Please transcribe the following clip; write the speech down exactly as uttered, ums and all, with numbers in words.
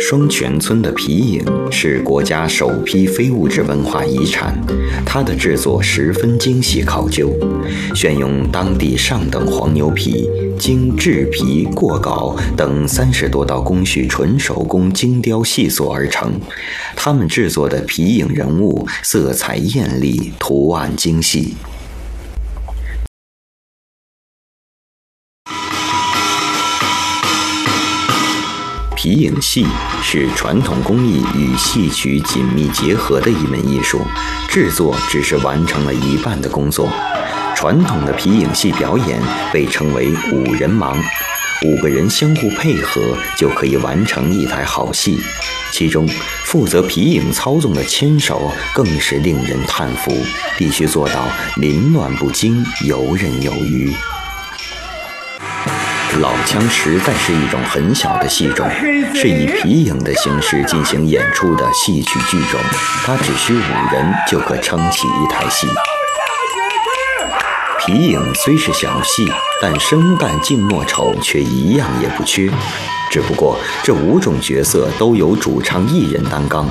双泉村的皮影是国家首批非物质文化遗产，它的制作十分精细考究，选用当地上等黄牛皮，经制皮、过稿等三十多道工序纯手工精雕细塑而成。他们制作的皮影人物色彩艳丽，图案精细。皮影戏是传统工艺与戏曲紧密结合的一门艺术，制作只是完成了一半的工作。传统的皮影戏表演被称为五人盲，五个人相互配合就可以完成一台好戏。其中负责皮影操纵的牵手更是令人叹服，必须做到凌乱不惊，游刃有余。老腔实在是一种很小的戏种，是以皮影的形式进行演出的戏曲剧种，它只需五人就可撑起一台戏。皮影虽是小戏，但生旦净末丑却一样也不缺，只不过这五种角色都由主唱一人担纲，